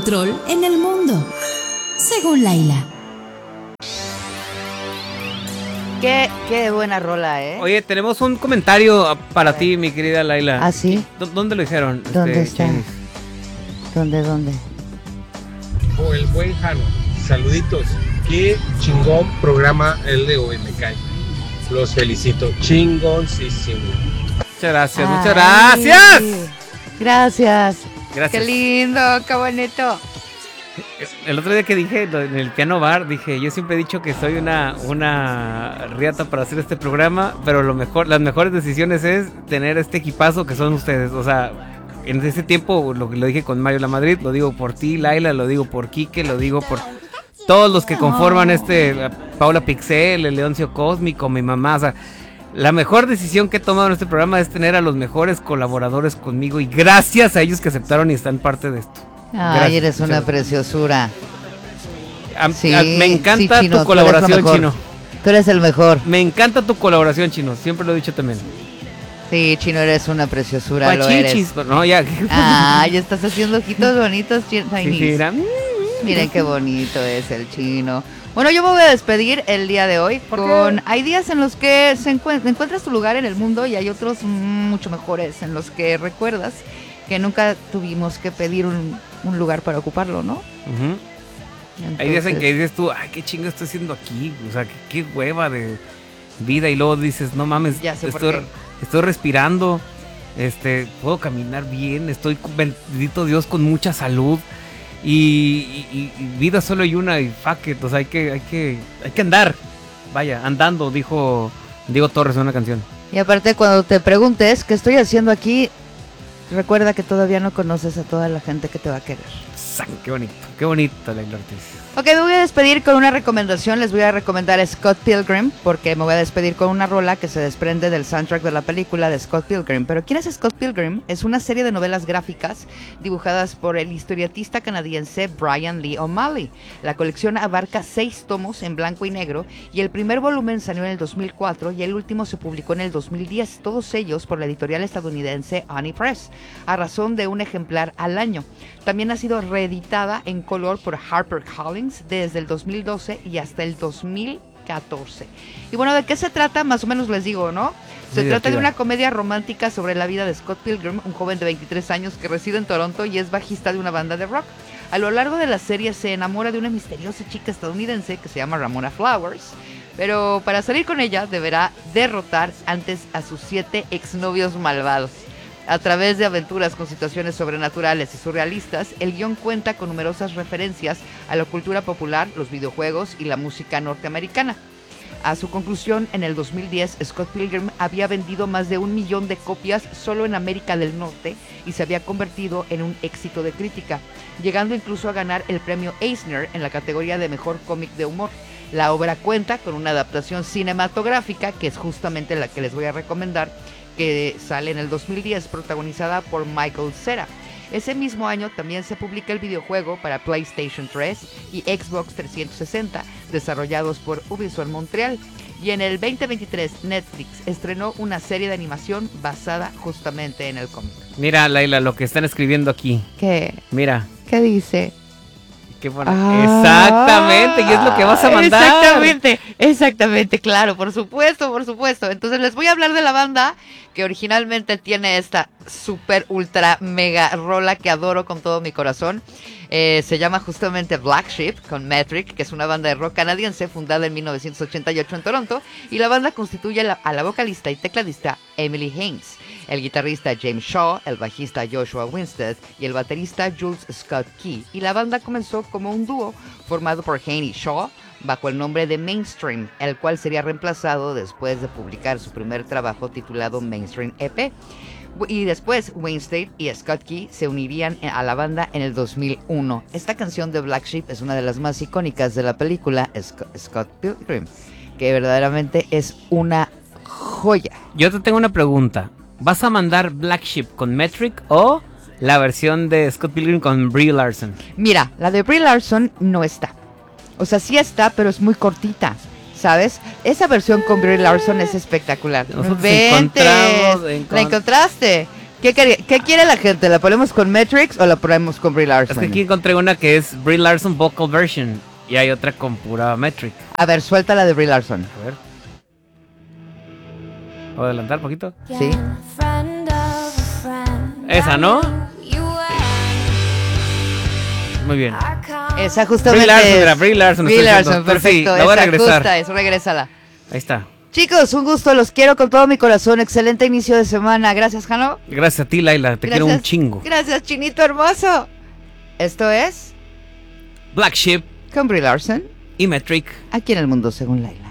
Troll en el mundo, según Laila. Qué buena rola, ¿eh? Oye, tenemos un comentario para ti, mi querida Laila. ¿Ah, sí? ¿Dónde lo hicieron? ¿Dónde está? Chenis? ¿Dónde? O el buen Jano. Saluditos. Qué chingón programa el de hoy, me cae. Los felicito. Chingoncísimo. Muchas gracias, Ay, muchas gracias. Gracias. Gracias. Qué lindo, qué bonito. El otro día que dije en el piano bar, dije, yo siempre he dicho que soy una riata para hacer este programa, pero las mejores decisiones es tener este equipazo que son ustedes. O sea, en ese tiempo lo dije con Mario La Madrid, lo digo por ti, Laila, lo digo por Quique, lo digo por todos los que conforman Paula Pixel, el Leoncio Cósmico, mi mamá. O sea, la mejor decisión que he tomado en este programa es tener a los mejores colaboradores conmigo, y gracias a ellos que aceptaron y están parte de esto. Ay, Gracias, eres una muchas preciosura. Me encanta sí, Chino, tu colaboración, Chino. Tú eres el mejor. Me encanta tu colaboración, Chino. Siempre lo he dicho también. Sí, Chino, eres una preciosura, lo Guachichis. eres. No, ya. Ay, estás haciendo ojitos bonitos, Sí, Chinese. mira. Miren qué bonito es el Chino. Bueno, yo me voy a despedir el día de hoy hay días en los que encuentras tu lugar en el mundo y hay otros mucho mejores en los que recuerdas que nunca tuvimos que pedir un lugar para ocuparlo, ¿no? Uh-huh. Entonces, Hay días en que dices tú, ay, qué chingo estoy haciendo aquí. O sea, qué hueva de vida. Y luego dices, no mames, Ya sé por qué. estoy respirando. Puedo caminar bien. Estoy, bendito Dios, con mucha salud. Y vida solo hay una, y fuck it. O sea, hay que andar. Vaya, andando, dijo Diego Torres en una canción. Y aparte, cuando te preguntes qué estoy haciendo aquí, recuerda que todavía no conoces a toda la gente que te va a querer. Qué bonito, Laila Ortiz. Ok, me voy a despedir con una recomendación. Les voy a recomendar a Scott Pilgrim, porque me voy a despedir con una rola que se desprende del soundtrack de la película de Scott Pilgrim. Pero ¿quién es Scott Pilgrim? Es una serie de novelas gráficas dibujadas por el historietista canadiense Brian Lee O'Malley. La colección abarca 6 tomos en blanco y negro, y el primer volumen salió en el 2004 y el último se publicó en el 2010, todos ellos por la editorial estadounidense Honey Press, a razón de un ejemplar al año. También ha sido reeditada en color por HarperCollins desde el 2012 y hasta el 2014. Y bueno, ¿de qué se trata? Más o menos les digo, ¿no? Se trata de una comedia romántica sobre la vida de Scott Pilgrim, un joven de 23 años que reside en Toronto y es bajista de una banda de rock. A lo largo de la serie se enamora de una misteriosa chica estadounidense que se llama Ramona Flowers, pero para salir con ella deberá derrotar antes a sus 7 exnovios malvados. A través de aventuras con situaciones sobrenaturales y surrealistas, el guión cuenta con numerosas referencias a la cultura popular, los videojuegos y la música norteamericana. A su conclusión, en el 2010, Scott Pilgrim había vendido más de 1 millón de copias solo en América del Norte y se había convertido en un éxito de crítica, llegando incluso a ganar el premio Eisner en la categoría de mejor cómic de humor. La obra cuenta con una adaptación cinematográfica, que es justamente la que les voy a recomendar, que sale en el 2010, protagonizada por Michael Cera. Ese mismo año también se publica el videojuego para PlayStation 3 y Xbox 360, desarrollados por Ubisoft Montreal. Y en el 2023 Netflix estrenó una serie de animación basada justamente en el cómic. Mira, Laila, lo que están escribiendo aquí. ¿Qué? Mira. ¿Qué dice? Qué bueno. Exactamente, y es lo que vas a mandar. Exactamente, claro, por supuesto. Entonces les voy a hablar de la banda que originalmente tiene esta super ultra mega rola que adoro con todo mi corazón. Se llama justamente Black Sheep con Metric, que es una banda de rock canadiense fundada en 1988 en Toronto, y la banda constituye a la vocalista y tecladista Emily Haynes, el guitarrista James Shaw, el bajista Joshua Winstead y el baterista Jules Scott Key. Y la banda comenzó como un dúo formado por Haynes y Shaw bajo el nombre de Mainstream, el cual sería reemplazado después de publicar su primer trabajo titulado Mainstream EP. Y después Winstead y Scott Key se unirían a la banda en el 2001. Esta canción de Black Sheep es una de las más icónicas de la película Scott Pilgrim, que verdaderamente es una joya. Yo te tengo una pregunta. ¿Vas a mandar Black Sheep con Metric o la versión de Scott Pilgrim con Brie Larson? Mira, la de Brie Larson no está. O sea, sí está, pero es muy cortita, ¿sabes? Esa versión con Brie Larson es espectacular. Nosotros Vente, encontramos la encontraste. ¿Qué quiere la gente? ¿La ponemos con Matrix o la ponemos con Brie Larson? Es que aquí encontré una que es Brie Larson Vocal Version y hay otra con pura metric. A ver, suelta la de Brie Larson. A ver. ¿Puedo adelantar un poquito? Sí. Esa, ¿no? Muy bien. Esa justamente Brie Larson es... era Brie Larson. Brie estoy Larson, diciendo. Pues perfecto. sí, la voy a esa regresar. justa es, regrésala. Ahí está. Chicos, un gusto, los quiero con todo mi corazón. Excelente inicio de semana. Gracias, Jano. Gracias a ti, Laila. Te quiero un chingo. Gracias, Chinito hermoso. Esto es Black Sheep con Brie Larson, y Metric. aquí en El Mundo Según Laila.